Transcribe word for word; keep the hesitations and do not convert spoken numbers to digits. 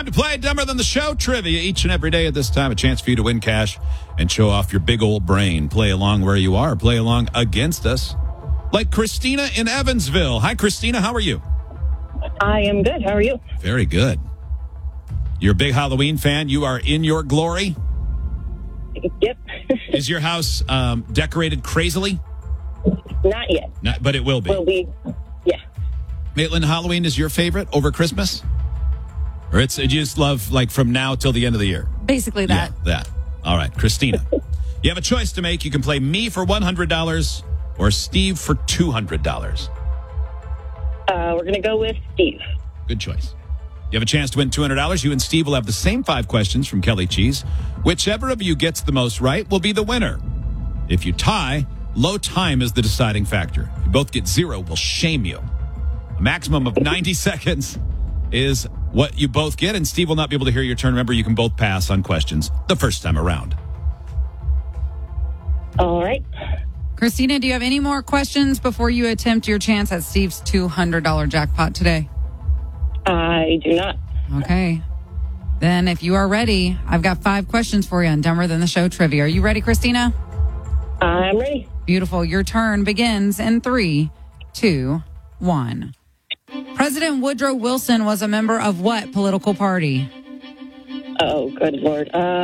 to play Dumber Than the Show trivia each and every day at this time. A chance for you to win cash and show off your big old brain. Play along where you are. Play along against us. Like Christina in Evansville. Hi, Christina. How are you? I am good. How are you? Very good. You're a big Halloween fan. You are in your glory. Yep. Is your house um, decorated crazily? Not yet. Not, but it will be. Will be. Yeah. Maitland, Halloween is your favorite over Christmas? Or it's you just love like from now till the end of the year? Basically that. Yeah, that. All right, Christina. You have a choice to make. You can play me for one hundred dollars or Steve for two hundred dollars. Uh, we're going to go with Steve. Good choice. You have a chance to win two hundred dollars. You and Steve will have the same five questions from Kelly Cheese. Whichever of you gets the most right will be the winner. If you tie, low time is the deciding factor. If you both get zero, we'll shame you. A maximum of ninety seconds is what you both get, and Steve will not be able to hear your turn. Remember, you can both pass on questions the first time around. All right. Christina, do you have any more questions before you attempt your chance at Steve's two hundred dollars jackpot today? I do not. Okay. Then if you are ready, I've got five questions for you on Dumber Than the Show trivia. Are you ready, Christina? I'm ready. Beautiful. Your turn begins in three, two, one. President Woodrow Wilson was a member of what political party? Oh, good Lord. Uh,